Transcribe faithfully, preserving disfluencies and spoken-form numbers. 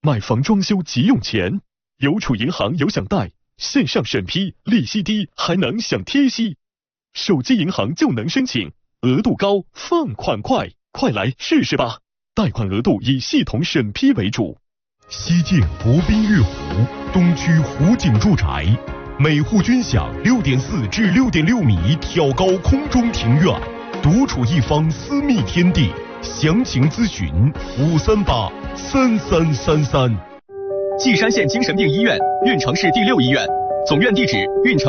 买房装修急用钱，邮储银行有享贷，线上审批，利息低，还能享贴息。手机银行就能申请，额度高，放款快，快来试试吧！贷款额度以系统审批为主。 西建国宾悦湖东区湖景住宅，每户均享六点四至六点六米挑高空中庭院，独处一方私密天地。详情咨询五三八三三三三。 稷山县精神病医院，运城市第六医院，总院地址运城。